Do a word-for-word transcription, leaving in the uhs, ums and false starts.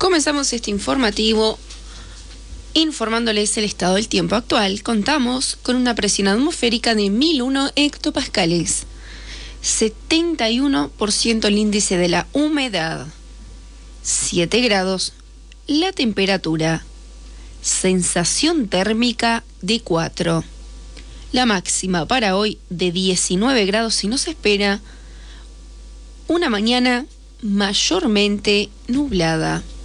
Comenzamos este informativo informándoles el estado del tiempo actual. Contamos con una presión atmosférica de mil uno hectopascales, setenta y uno por ciento el índice de la humedad, siete grados la temperatura, sensación térmica de cuatro. La máxima para hoy de diecinueve grados y nos espera una mañana mayormente nublada.